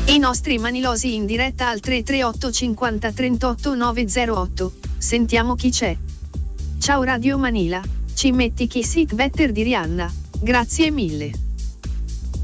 I nostri manilosi in diretta al 338 50 38 908. Sentiamo chi c'è. Ciao Radio Manila, ci metti chi sit better di Rihanna. Grazie mille.